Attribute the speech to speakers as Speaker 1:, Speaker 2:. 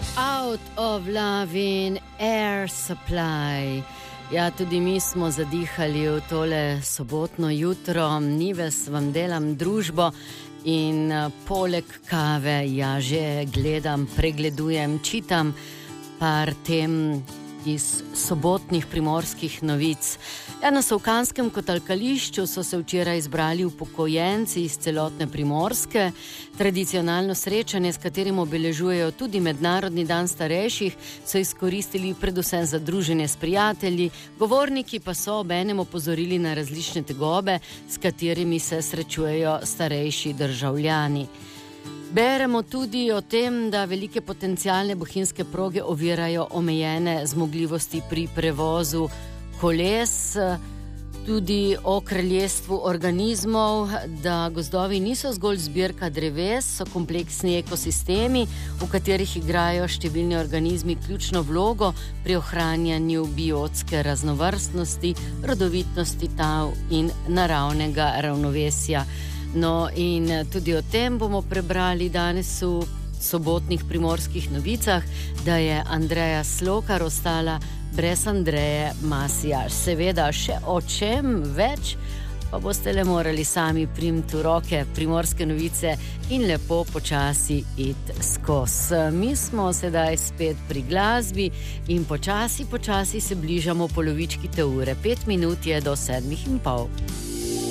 Speaker 1: Out of Love in Air Supply. Ja, tudi mi smo zadihali v tole sobotno jutro. Nives vam delam družbo in poleg kave ja že gledam, pregledujem, čitam par tem iz sobotnih primorskih novic. Ja, na Solkanskem kotalkališču so se včeraj izbrali upokojenci iz celotne Primorske. Tradicionalno srečanje, s katerim obeležujejo tudi Mednarodni dan starejših, so izkoristili predvsem za druženje s prijatelji, govorniki pa so obenem opozorili na različne tegobe, s katerimi se srečujejo starejši državljani. Beremo tudi o tem, da velike potencialne bohinjske proge ovirajo omejene zmogljivosti pri prevozu koles, tudi o kraljestvu organizmov, da gozdovi niso zgolj zbirka dreves, so kompleksni ekosistemi, v katerih igrajo številni organizmi ključno vlogo pri ohranjanju biotske raznovrstnosti, rodovitnosti tal in naravnega ravnovesja. No, in tudi o tem bomo prebrali danes v sobotnih primorskih novicah, da je Andreja Slokar ostala brez Andreje Masijaš. Seveda še o čem več, pa boste le morali sami primiti v roke Primorske novice in lepo počasi iti skozi. Mi smo sedaj spet pri glasbi in počasi se bližamo polovički te ure. 5 minut je do 7:30.